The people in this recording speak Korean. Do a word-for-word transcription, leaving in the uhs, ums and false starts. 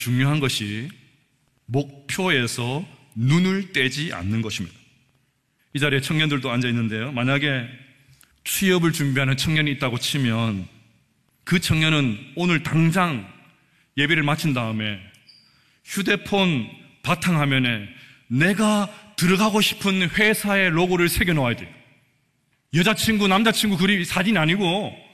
중요한 것이 목표에서 눈을 떼지 않는 것입니다. 이 자리에 청년들도 앉아 있는데요. 만약에 취업을 준비하는 청년이 있다고 치면 그 청년은 오늘 당장 예배를 마친 다음에 휴대폰 바탕화면에 내가 들어가고 싶은 회사의 로고를 새겨 놓아야 돼요. 여자친구, 남자친구 그림 사진이 아니고